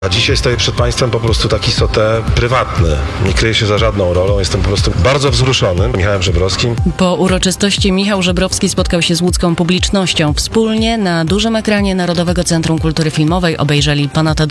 A dzisiaj stoję przed Państwem po prostu taki sotę prywatny. Nie kryję się za żadną rolą, jestem po prostu bardzo wzruszony Michałem Żebrowskim. Po uroczystości Michał Żebrowski spotkał się z łódzką publicznością. Wspólnie na dużym ekranie Narodowego Centrum Kultury Filmowej obejrzeli Pana